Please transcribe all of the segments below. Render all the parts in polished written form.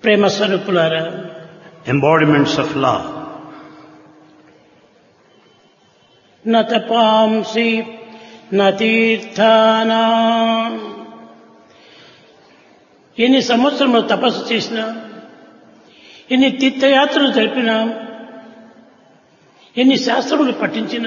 ప్రేమ స్వరూపులారా, embodiments of love. న తపాంసి న తీర్థానాం. ఎన్ని సంవత్సరములు తపస్సు చేసినా, ఎన్ని తీర్థయాత్రలు జరిపినా, ఎన్ని శాస్త్రములు పఠించినా,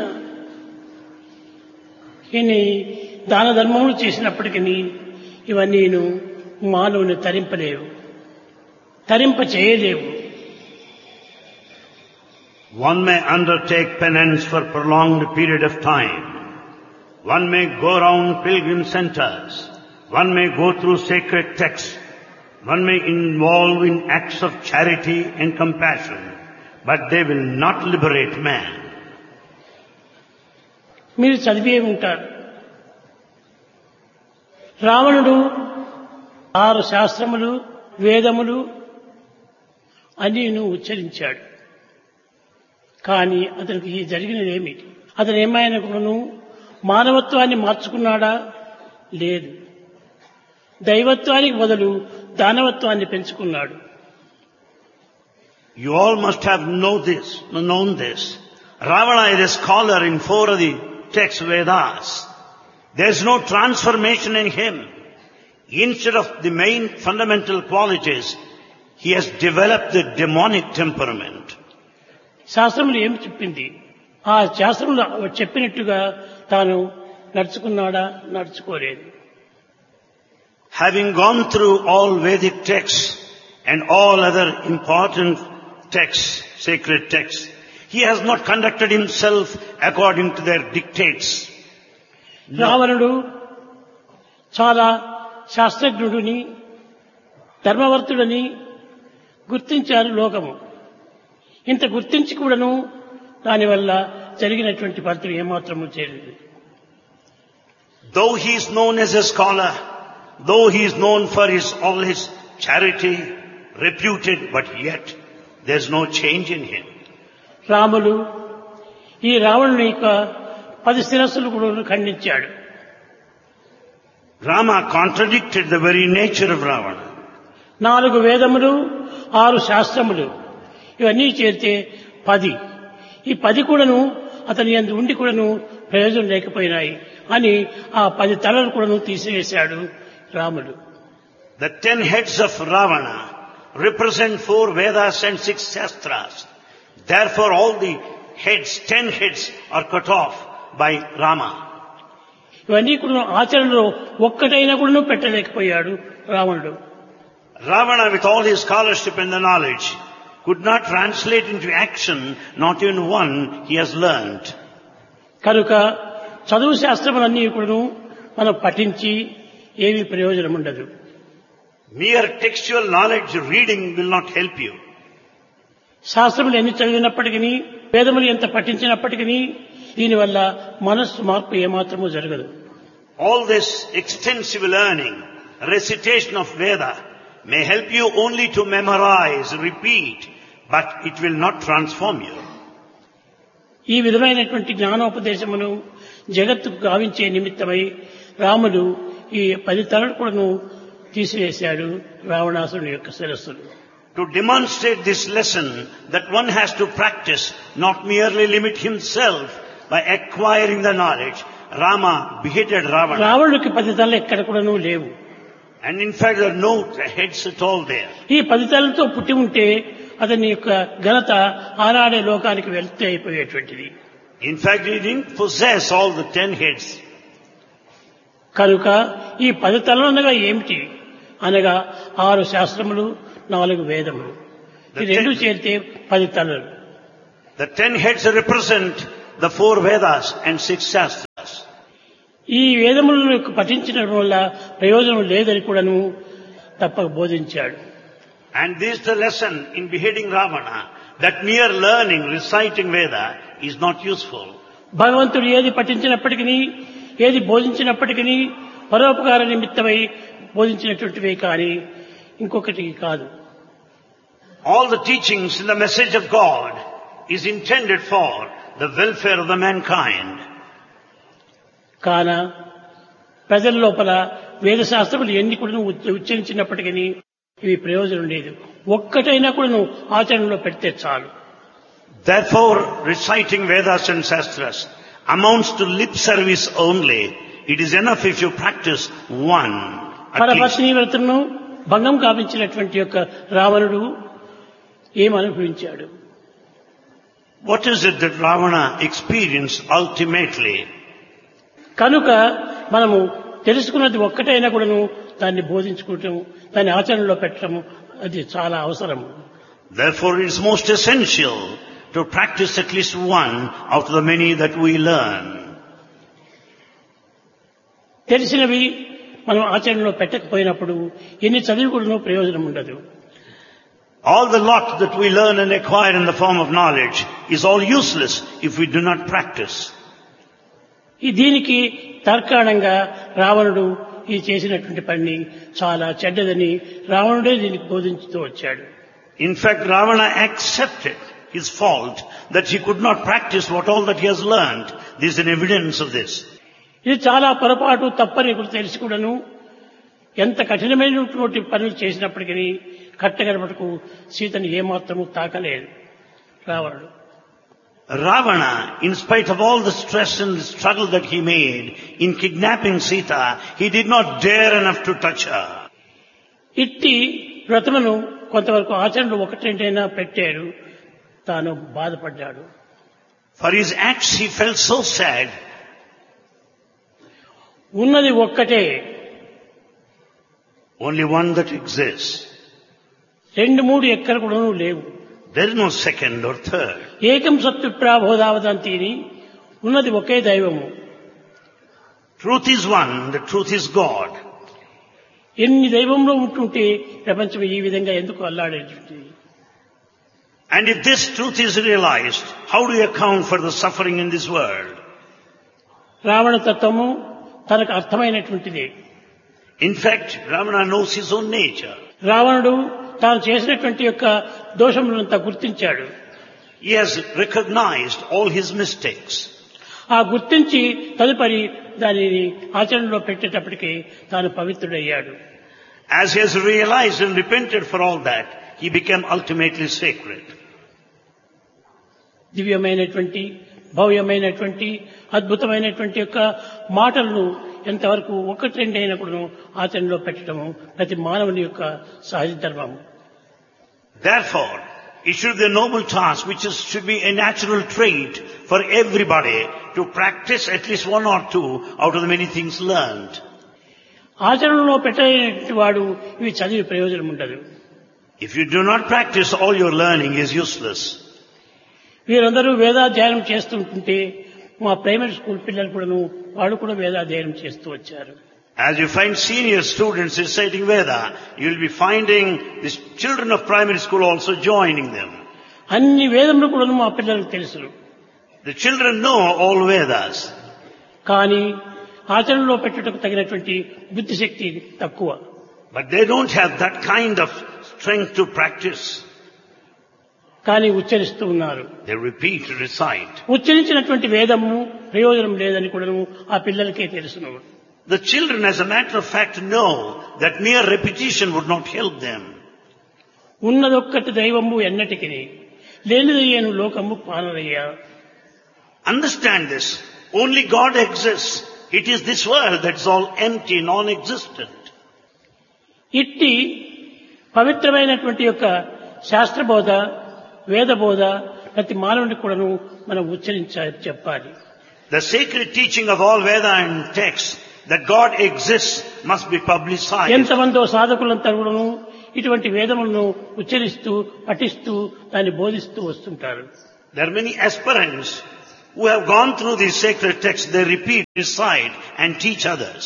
ఎన్ని దాన ధర్మములు చేసినప్పటికీ ఇవన్నీ మానవుని తరింపలేవు, తరింప చేయలేవు. One may undertake penance for prolonged period of time. One may go around pilgrim centers. One may go through sacred texts. One may involve in acts of charity and compassion. But they will not liberate man. మీరు చదివే ఉంటారు, రావణుడు 6 శాస్త్రములు వేదములు అన్నీ ఉచ్చరించాడు. కానీ అతనికి జరిగినదేమి? అతను ఏమైనా మానవత్వాన్ని మార్చుకున్నాడా? లేదు. దైవత్వానికి బదులు దానవత్వాన్ని పెంచుకున్నాడు. You all must have known this. Ravana is a scholar in 4 of the text Vedas. There is no transformation in him. Instead of the main fundamental qualities, he has developed the demonic temperament. శాస్త్రములు ఏమి చెప్పింది? ఆ శాస్త్రములు చెప్పినట్టుగా తాను నడుచుకున్నాడా? నడుచుకోలేదు. Having gone through all Vedic texts and all other important texts, sacred texts, he has not conducted himself according to their dictates. రావణుడు చాలా శాస్త్రజ్ఞుడిని, ధర్మవర్తుడని గుర్తించారు లోకము. ఇంత గుర్తించి కూడాను దానివల్ల జరిగినటువంటి ఫలితం ఏమాత్రము చేయలేదు. Though he is known as a scholar, though he is known for all his charity, reputed, but yet there is no change in him. రాముడు ఈ రావణుని యొక్క 10 శిరస్సులు కూడా ఖండించాడు. Rama contradicted the very nature of Ravana. 4 వేదములు 6 శాస్త్రములు ఇవన్నీ చేరితే 10. ఈ 10 కూడాను అతని యందు ఉండి కూడాను ప్రయోజనం లేకపోయినాయి అని ఆ 10 తలలు కూడాను తీసివేశాడు రాముడు. The 10 heads of Ravana represent 4 Vedas and 6 Shastras. Therefore all the heads, 10 heads are cut off by Rama. ఇవన్నీ కూడా ఆచరణలో ఒక్కటైనా కూడా పెట్టలేకపోయాడు రావణుడు. Ravana, with all his scholarship and the knowledge, could not translate into action not even one he has learned. కనుక చదువు శాస్త్రములన్నీ కూడా మనం పఠించి ఏమీ ప్రయోజనం ఉండదు. Mere textual knowledge reading will not help you. శాస్త్రములు ఎన్ని చదివినప్పటికీ, వేదములు ఎంత పఠించినప్పటికీ దీనివల్ల మనస్సు మార్పు ఏమాత్రమూ జరగదు. All this extensive learning, recitation of Veda may help you only to memorize, repeat, but it will not transform you. ఈ విధమైనటువంటి జ్ఞానోపదేశమును జగత్తుకు గావించే నిమిత్తమై రాముడు ఈ 10 తలలు కూడాను తీసివేశాడు రావణాసురుని యొక్క శిరస్సులు. To demonstrate this lesson that one has to practice, not merely limit himself by acquiring the knowledge, Rama beheaded Ravana. రావణుడికి 10 తలలు ఎక్కడ కూడాను లేవు. And in fact there are no heads at all there. ఈ 10 తలలతో పుట్టి ఉంటే అతని యొక్క ఘనత ఆనాడే లోకానికి వెళ్తే అయిపోయేటువంటిది. In fact he didn't possess all the 10 heads. కనుక ఈ 10 తలలు అనగా ఏమిటి అనగా 6 శాస్త్రములు 4 వేదములు ఈ రెండు చేరితే 10 తలలు. The 10 heads represent the 4 Vedas and 6 Shastras. ఈ వేదములను పఠించడం వల్ల ప్రయోజనం లేదని కూడాను తప్పక బోధించాడు. And this is the lesson in beheading Ravana, that mere learning, reciting Veda is not useful. భగవంతుడు ఏది పఠించినప్పటికీ, ఏది బోధించినప్పటికీ పరోపకార నిమిత్తమై బోధించినటువంటివే కానీ ఇంకొకటి కాదు. All the teachings in the message of God is intended for the welfare of the mankind. కాన ప్రజల లోపల వేద శాస్త్రములు ఎన్ని కూడా ఉచ్చరించినప్పటికీ ఇవి ప్రయోజనం లేదు. ఒక్కటైనా కూడా నువ్వు ఆచరణలో పెడితే చాలు. Therefore, reciting Vedas and Shastras amounts to lip service only. It is enough if you practice one. At least. పరపత్ని వ్రతమును భంగం కావించినటువంటి యొక్క రావణుడు ఏమనుభవించాడు? What is it that Ravana experienced ultimately? కనుక మనము తెలుసుకున్నది ఒక్కటైనా కూడాను దాన్ని బోధించుకోవటం, దాన్ని ఆచరణలో పెట్టడం అది చాలా అవసరం. Therefore, it is most essential to practice at least one out of the many that we learn. తెలిసినవి మనం ఆచరణలో పెట్టకపోయినప్పుడు ఎన్ని చదివి కూడాను ప్రయోజనం ఉండదు. All the lot that we learn and acquire in the form of knowledge is all useless if we do not practice. దీనికి తర్కాణంగా రావణుడు ఈ చేసినటువంటి పని చాలా చెడ్డదని రావణుడే దీనికి బోధించుతూ వచ్చాడు. In fact, Ravana accepted his fault that he could not practice what all that he has learned. There is an evidence of this. ఇది చాలా పొరపాటు తప్పని కూడా తెలిసి కూడాను ఎంత కఠినమైనటువంటి పనులు చేసినప్పటికీ కట్టగడపటకు సీతను ఏమాత్రము తాకలేదు రావణుడు. Ravana, in spite of all the stress and the struggle that he made in kidnapping Sita, he did not dare enough to touch her. ఇట్టి వ్రతమును కొంతవరకు ఆచరణలో ఒకటేంటైనా పెట్టాడు, తాను బాధపడ్డాడు. For his acts he felt so sad. ఉన్నది ఒక్కటే, Only one that exists. రెండు మూడు ఎక్కడ కూడా లేవు. There is no second or third. ఏకం సత్విప్రాబోధావదంతిని, ఉన్నది ఒకే దైవము. Truth is one, the truth is God. ఎన్ని దైవంలో ఉంటుంటే ప్రపంచం ఈ విధంగా ఎందుకు అల్లాడేది? And if this truth is realized, how do you account for the suffering in this world? Ravana తత్వము తనకు అర్థమైనటువంటిదే. In fact, Ravana knows his own nature. రావణుడు తాను చేసినటువంటి యొక్క దోషములంతా గుర్తించాడు. He has recognized all his mistakes. ఆ గుర్తించి తదుపరి దానిని ఆచరణలో పెట్టేటప్పటికి తాను పవిత్రుడయ్యాడు. As he has realized and repented for all that, he became ultimately sacred. దివ్యమైనటువంటి, భవ్యమైనటువంటి, అద్భుతమైనటువంటి యొక్క మాటలను ఎంతవరకు ఒకటి రెండు అయినప్పుడు ఆచరణలో పెట్టడము ప్రతి మానవుని యొక్క సహజ ధర్మము. Therefore, it should be a noble task should be a natural trait for everybody to practice at least one or two out of the many things learned. ఆచరణలో పెట్టేటువంటి వాడు ఇవి చదివి ప్రయోజనం ఉండదు. If you do not practice, all your learning is useless. వీరందరూ వేదాధ్యయనం చేస్తుంటే మా ప్రైమరీ స్కూల్ పిల్లలు కూడాను వాళ్ళు కూడా వేదాధ్యయనం చేస్తూ వచ్చారు. As you find senior students reciting Veda, you will be finding the children of primary school also joining them. అన్ని వేదములు కూడాను మా పిల్లలకు తెలుసు. The children know all Vedas. కానీ ఆచరణలో పెట్టుటకు తగినటువంటి బుద్ధిశక్తి తక్కువ. But they don't have that kind of strength to practice. కానీ ఉచ్చరిస్తూ ఉన్నారు. They repeat, recite. ఉచ్చరించినటువంటి వేదము ప్రయోజనం లేదని కూడా ఆ పిల్లలకే తెలుసును. The children, as a matter of fact, know that mere repetition would not help them. ఉన్నదొక్కటి దైవము ఎన్నటికి లేనిదయ్యేను లోకము పాలనయ్యా. Understand this. Only God exists. It is this world that is all empty, non-existent. ఇట్టి పవిత్రమైనటువంటి యొక్క శాస్త్రబోధ, వేదబోధ ప్రతి మానవునికి కూడాను మనం ఉచ్చరించాలి, చెప్పాలి. The sacred teaching of all Veda and texts that God exists must be publicized. ఎంతమందో సాధకులంతా కూడాను ఇటువంటి వేదములను ఉచ్చరిస్తూ పఠిస్తూ దాన్ని బోధిస్తూ వస్తుంటారు. There are many aspirants who have gone through these sacred texts. They repeat, recite and teach others.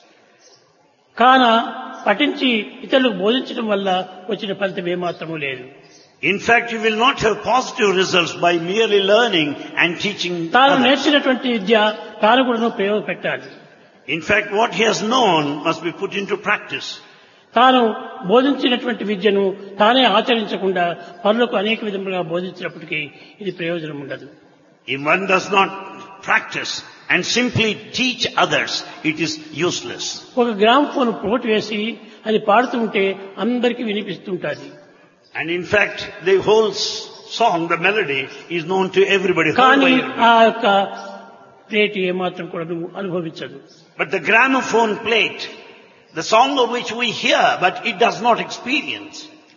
కాన పఠించి ఇతరులకు బోధించడం వల్ల వచ్చిన ఫలితం ఏమాత్రమూ లేదు. In fact, you will not have positive results by merely learning and teaching తాను others. నేర్చినటువంటి విద్య తాను కూడా ప్రయోగపెట్టాలి. In fact, what he has known must be put into practice. తాను బోధించినటువంటి విద్యను తానే ఆచరించకుండా పనులకు అనేక విధములుగా బోధించినప్పటికీ ఇది ప్రయోజనం ఉండదు. If one does not practice and simply teach others, it is useless. ఒక గ్రామ్ ఫోన్ పోటు వేసి అది పాడుతూ ఉంటే అందరికీ వినిపిస్తుంటుంది. And in fact, the whole song, the melody, is known to everybody. కానీ ఆ యొక్క ప్లేట్ ఏమాత్రం కూడా నువ్వు అనుభవించదు. But the gramophone plate, the song of which we hear, but it does not experience.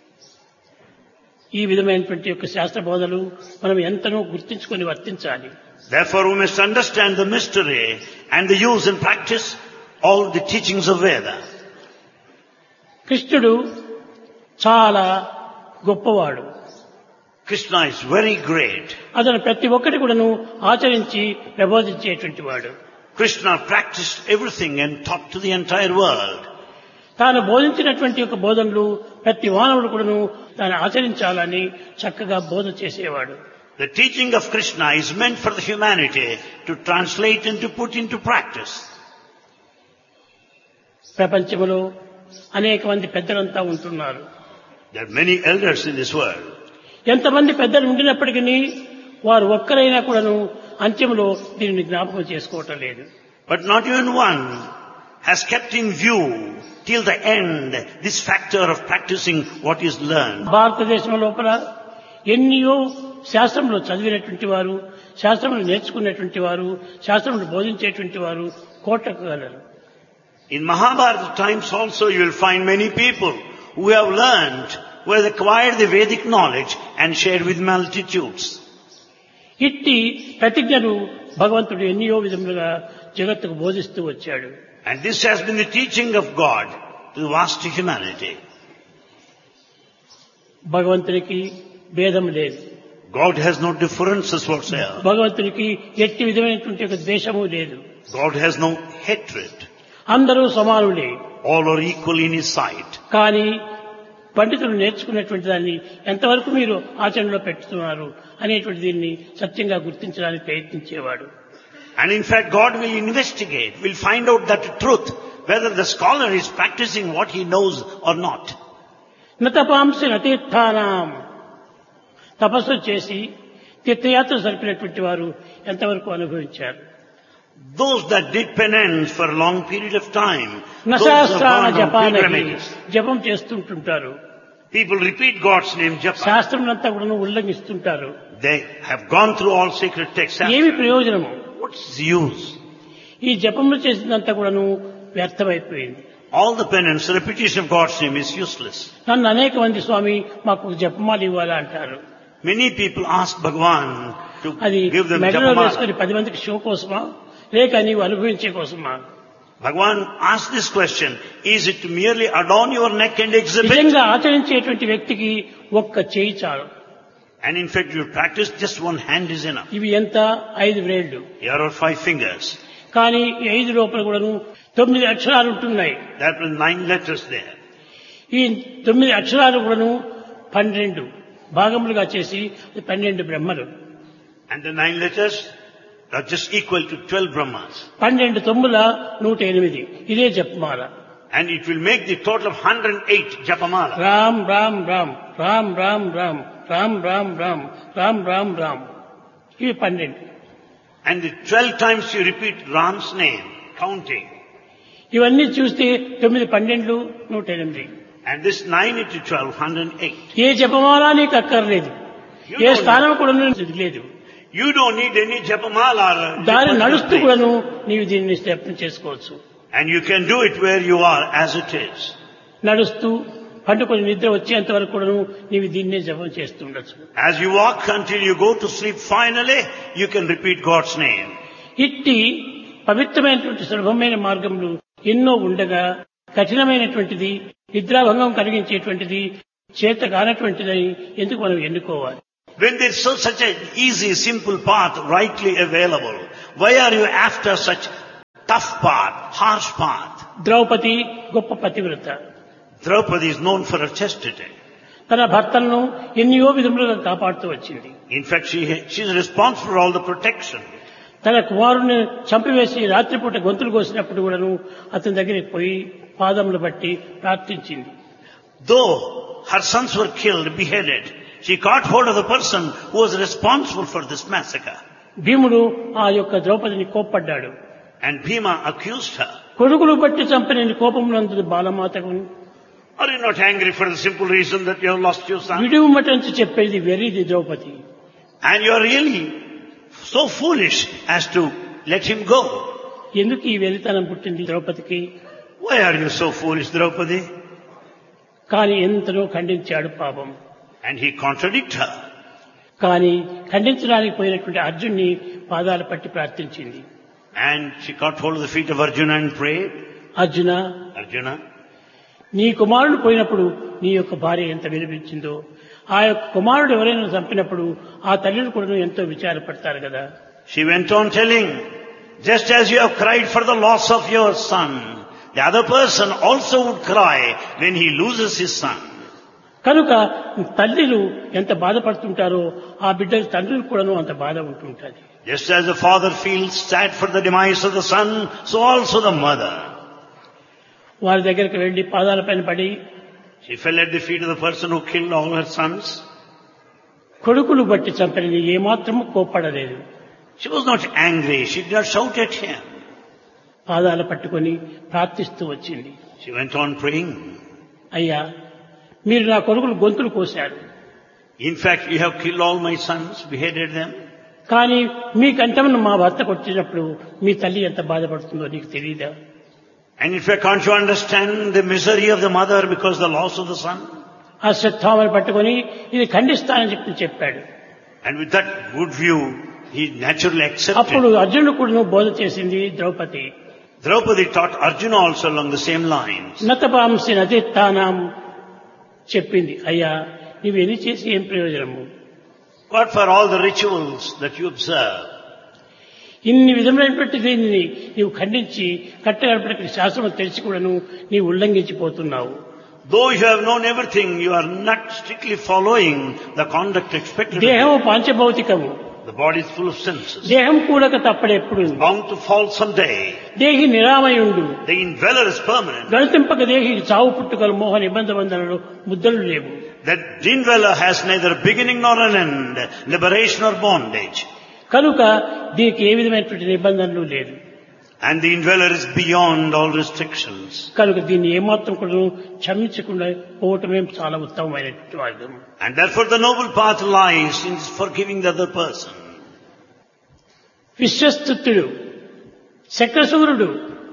ఈ విధమైనటువంటి యొక్క శాస్త్ర బోధలు మనం ఎంతనో గుర్తించుకొని వర్తించాలి. Therefore, we must understand the mystery and the use and practice all the teachings of Veda. కృష్ణుడు చాలా గొప్పవాడు. Krishna is very great. అతను ప్రతి ఒక్కటి కూడాను ఆచరించి ప్రబోధించేటువంటి వాడు. Krishna practiced everything and taught to the entire world. తాను బోధించినటువంటి యొక్క బోధనలు ప్రతి మానవుడు కూడాను తాను ఆచరించాలని చక్కగా బోధ చేసేవాడు. The teaching of Krishna is meant for the humanity to translate and to put into practice. ప్రపంచంలో అనేక మంది పెద్దలంతా ఉంటున్నారు. There are many elders in this world. ఎంతమంది పెద్దలు ఉండినప్పటికీ వారు ఒక్కరైనా కూడాను అంత్యంలో దీనిని జ్ఞాపకం చేసుకోవటం లేదు. But not even one has kept in view till the end this factor of practicing what is learned. భారతదేశం లోపల ఎన్నో శాస్త్రంలో చదివినటువంటి వారు, శాస్త్రంలో నేర్చుకున్నటువంటి వారు, శాస్త్రంలో బోధించేటువంటి వారు కోట్లకు గలరు. In Mahabharata times also you will find many people who have learned, who have acquired the Vedic knowledge and shared with multitudes. ఇట్టి ప్రతిజ్ఞను భగవంతుడు ఎన్నో విధములుగా జగత్తుకు బోధిస్తూ వచ్చాడు. And this has been the teaching of God to the vast humanity. భగవంతునికి భేదం లేదు. God has no differences whatsoever. భగవంతునికి ఎట్టి విధమైనటువంటి ఒక ద్వేషము లేదు. God has no hatred. అందరూ సమానులే. All are equal in His sight. కానీ పండితులు నేర్చుకున్నటువంటి దాన్ని ఎంతవరకు మీరు ఆచరణలో పెట్టుతున్నారు అనేటువంటి దీన్ని సత్యంగా గుర్తించడానికి ప్రయత్నించేవాడు. And in fact, God will investigate, will find out that truth, whether the scholar is practicing what he knows or not. నతపాంసి నతీర్థానాం, తపస్సు చేసి తీర్థయాత్ర జరిపినటువంటి వారు ఎంతవరకు అనుభవించారు? Those that did penance for a long period of time, those who have నశాస్త్రాన gone on జపానకి pilgrimages, జపం చేస్తుంటుంటారు. people repeat God's name, japa. శాస్త్రం అంతా కూడా ఉల్లంఘిస్తుంటారు. They have gone through all sacred texts. ఏమి ప్రయోజనము? What's the use? ఈ జపములు చేసినంతా కూడాను వ్యర్థమైపోయింది. All the penance, repetition of God's name is useless. నన్ను అనేక మంది స్వామి మాకు జపమాలు ఇవ్వాలా అంటారు. Many people ask Bhagavan to అది give them మెడలో japamala. వేసుకుని 10 మందికి షో కోసమా లేక నీవు అనుభవించే కోసమా? Bhagavan asked this question, is it to merely adorn your neck and exhibit? నిజంగా ఆచరించేటువంటి వ్యక్తికి ఒక్క చేయి చాలు. And in fact, you practice, just one hand is enough. ఇవి ఎంత? 5 వేళ్లు. Here are 5 fingers. కానీ ఈ 5 లోపల కూడాను 9 అక్షరాలు ఉంటున్నాయి. There are 9 letters there. ఈ 9 అక్షరాలు కూడాను 12 భాగములుగా చేసి 12 బ్రహ్మలు. And the 9 letters are just equal to 12 Brahmas. 12 తొమ్మిల 108. ఇదే జపమాల. And it will make the total of 108 Japamala. Ram Ram Ram Ram Ram Ram Ram Ram Ram Ram Ram Ram. ఇవి 12. And the 12 times you repeat Ram's name, counting. ఇవన్నీ చూస్తే 9 12 108. And this 9 into 12, 108. ఏ జపమాల నీకు అక్కర్లేదు. ఏ స్థానం కూడా లేదు. You don't need any Japamala. దారి నడుస్తూ కూడాను నీవు దీన్ని జపం చేసుకోవచ్చు. And you can do it where you are as it is. నడుస్తూ పండుకొని నిద్ర వచ్చేంత వరకు కూడాను నీవు దీన్నే జపం చేస్తుండొచ్చు. As you walk until you go to sleep, finally, you can repeat God's name. ఇట్టి పవిత్రమైనటువంటి సులభమైన మార్గములు ఎన్నో ఉండగా కఠినమైనటువంటిది, నిద్రాభంగం కలిగించేటువంటిది, చేత కానటువంటిది ఎందుకు మనం ఎన్నుకోవాలి? When there is such an easy, simple path rightly available, why are you after such tough path, harsh path? Draupadi గొప్ప పతివ్రత. Draupadi is known for her chastity. తన భర్తలను ఎన్నో విధములుగా కాపాడుతూ వచ్చింది. In fact, she is responsible for all the protection. తన కుమారుని చంపివేసి రాత్రిపూట గొంతులు కోసినప్పుడు కూడాను అతని దగ్గరికి పోయి పాదములు బట్టి ప్రార్థించింది. Though her sons were killed, beheaded, she caught hold of the person who was responsible for this massacre. భీముడు ఆ యొక్క ద్రౌపదిని కోప్పడ్డాడు. And Bhima accused her. కొడుకులు బట్టి చంపిన కోపమునందు బాలమాతకు Are you not angry for the simple reason that you have lost your son? విడుమటంచి చెప్పేది వెర్రిది Draupadi. And you are really so foolish as to let him go. ఎందుకు ఈ వెరితనం పుట్టింది ద్రౌపదికి? Why are you so foolish, Draupadi? కానీ ఎంతలో ఖండించాడు పాపం. And he contradicted her. కానీ ఖండించడానికి పోయినటువంటి అర్జున్ని పాదాలు పట్టి ప్రార్థించింది. And she caught hold of the feet of Arjuna and prayed. Arjuna, నీ కుమారుడు పోయినప్పుడు నీ యొక్క భార్య ఎంత విలపించిందో, ఆ యొక్క కుమారుడు ఎవరైనా చంపినప్పుడు ఆ తల్లిని కూడా ఎంతో విచారపడతారు కదా. She went on telling, just as you have cried for the loss of your son, the other person also would cry when he loses his son. కనుక తల్లిలు ఎంత బాధపడుతుంటారో ఆ బిడ్డల తండ్రులు కూడాను అంత బాధ ఉంటుంటుంది. Just as the father feels sad for the demise of the son, so also the mother. వారి దగ్గరికి వెళ్లి పాదాల పైన పడి, She fell at the feet of the person who killed all her sons. కొడుకులు బట్టి చంపని ఏమాత్రము కోప్పడలేదు. She was not angry. She did not shout at him. పాదాలు పట్టుకొని ప్రార్థిస్తూ వచ్చింది. She went on praying. అయ్యా, మీరు నా కొడుకులు గొంతులు కోశారు. In fact, you have killed all my sons, beheaded them. కానీ మీ కంఠమును మా భర్తకు వచ్చినప్పుడు మీ తల్లి ఎంత బాధపడుతుందో నీకు తెలియదా? And in fact, can't you understand the misery of the mother because of the loss of the son? అశ్వత్థామను పట్టుకొని ఇది ఖండిస్తానని చెప్పాడు. And with that good view, he naturally అప్పుడు accepted. అర్జునుడు కూడా బోధ చేసింది Draupadi. Draupadi taught Arjuna also along the same lines. నతపాంసి నతిత్తానాం చెప్పింది. అయ్యా, నువ్వు ఎన్ని చేసి ఏం ప్రయోజనము? What for all the rituals that you observe? ఇన్ని విధమైనటువంటి దీనిని నీవు ఖండించి కట్టగడపడానికి శాస్త్రం తెలిసి కూడాను నీవు ఉల్లంఘించిపోతున్నావు. Though you have known everything, you are not strictly following the conduct expected of దేహము you. పాంచభౌతికము. The body is full of senses. దేహం కూడక తప్పడెప్పుడు. Bound to fall someday. దేహి నిరామయుండు. The indweller is permanent. గణింపక దేహి చావు పుట్టుకలు మోహ నిబంధ బంధనలు ముద్దలు లేవు. That indweller has neither beginning nor an end, liberation or bondage. కనుక దీనికి ఏ విధమైనటువంటి నిబంధనలు లేదు. And the indweller is beyond all restrictions. కనుక దీన్ని ఏమాత్రం కూడా క్షమించకుండా పోవటమే చాలా ఉత్తమమైనటువంటి మార్గం. And therefore the noble path lies in forgiving the other person. విశ్వస్తుతుడు, శక్రసూరుడు,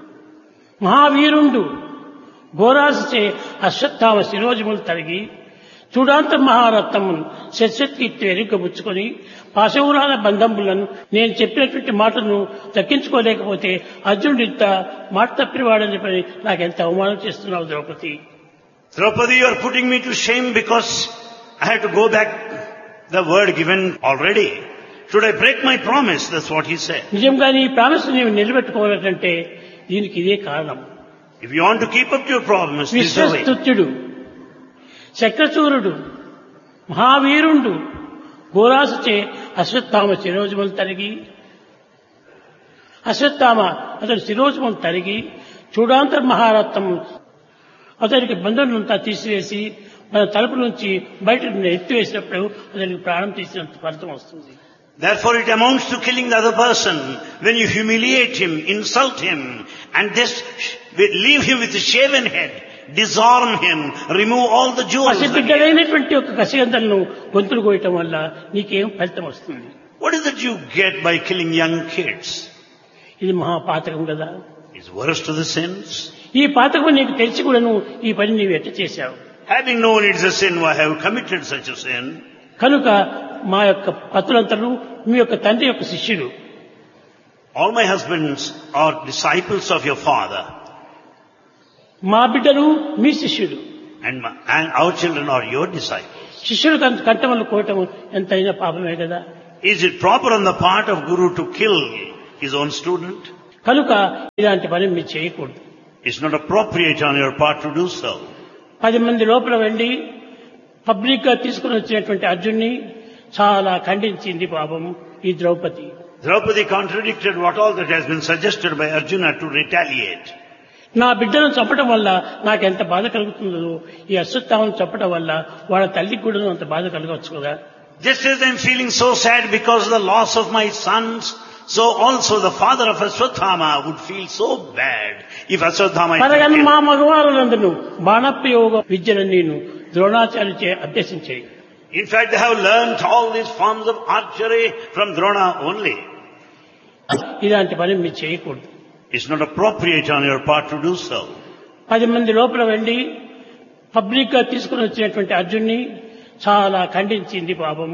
మహావీరుండు ఘోరాసచే Ashwatthama శిరోజములు తరిగి చూడాంత మహారత్నమును శస్యకీర్తి ఎరుకబుచ్చుకొని పాశవురాల బంధములను నేను చెప్పినటువంటి మాటను దక్కించుకోలేకపోతే అర్జునుడు ఇంత మాట తప్పివాడని చెప్పి నాకెంత అవమానం చేస్తున్నావు Draupadi. Draupadi, you are putting me to shame because I had to go back the word given already. Should I break my promise? That's what he said. నిజంగా నీ ప్రామిస్ నీవు నిలబెట్టుకోవాలంటే దీనికి ఇదే కారణం. If you want to keep up to your promise, this is the way. విశ్వస్తుత్యుడు, శక్రసూరుడు, మహావీరుండు ఘోరాసచే Ashwatthama శిరోజములు తరిగి అతని శిరోజములు తరిగి చూడాంతర్ మహారత్నం అతనికి బంధువులంతా తీసివేసి మన తలుపు నుంచి బయట ఎత్తివేసినప్పుడు అతనికి ప్రాణం తీసినంత ఫలితం వస్తుంది. Therefore it amounts to killing the other person when you humiliate him, insult him, and just leave him with a shaven head, disarm him, remove all the jewels. పసిబిడ్డలైనటువంటి ఒక కసిగంధలను గొంతులు కోయటం వల్ల నీకేం ఫలితం వస్తుంది? What is that you get by killing young kids? ఇది మహాపాతకం కదా. It's worst of the sins. ఈ పాతకం నీకు తెలిసి కూడాను ఈ పని నీవు ఎట్ట చేశావు? Having known it's a sin, why have you committed such a sin? కనుక మా యొక్క పతులంతలు మీ యొక్క తండ్రి యొక్క శిష్యులు. All my husbands are disciples of your father. మా బిడ్డలు మీ శిష్యులు. And our children are your disciples. శిష్యులు కంటమలు కోయటం ఎంతైనా పాపమే కదా. Is it proper on the part of Guru to kill his own student? కనుక ఇలాంటి పని మీరు చేయకూడదు. It's not appropriate on your part to do so. 10 మంది లోపల వెళ్ళి పబ్లిక్ గా తీసుకుని వచ్చినటువంటి అర్జున్ని చాలా ఖండించింది పాపం ఈ Draupadi. Draupadi contradicted what all that has been suggested by Arjuna to retaliate. నా బిడ్డను చంపడం వల్ల నాకెంత బాధ కలుగుతుందో ఈ అశ్వత్థామను చంపడం వల్ల వాళ్ళ తల్లికి కూడా అంత బాధ కలగవచ్చు కదా. Just as I'm feeling so sad because of the loss of my sons, so also the father of Ashwatthama would feel so bad if Ashwatthama is పరగన్ killed. మా మగవారులందును బాణప్రయోగ విద్యను నేను ద్రోణాచార్యచే అభ్యసించాయి. In fact, they have learnt all these forms of archery from Drona only. ఇలాంటి పని మీరు చేయకూడదు. It's not appropriate on your part to do so. 10 మంది లోపల వెళ్ళి పబ్లిక్ గా తీసుకుని వచ్చినటువంటి అర్జున్ని చాలా ఖండించింది పాపం.